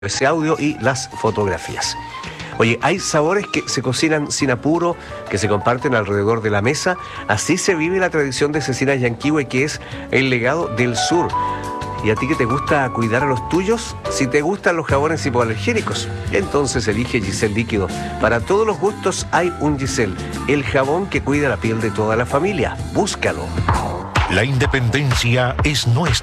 ese audio y las fotografías. Oye, hay sabores que se cocinan sin apuro, que se comparten alrededor de la mesa. Así se vive la tradición de Cecinas Yanquihue, que es el legado del sur. ¿Y a ti que te gusta cuidar a los tuyos? Si te gustan los jabones hipoalergénicos, entonces elige Giselle Líquido. Para todos los gustos hay un Giselle, el jabón que cuida la piel de toda la familia. Búscalo. La independencia es nuestra.